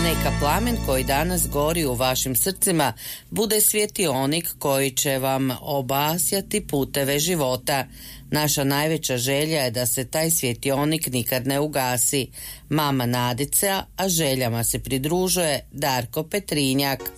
Neka plamen koji danas gori u vašim srcima bude svjetionik koji će vam obasjati puteve života. Naša najveća želja je da se taj svjetionik nikad ne ugasi. Mama Nadica, a željama se pridružuje Darko Petrinjak.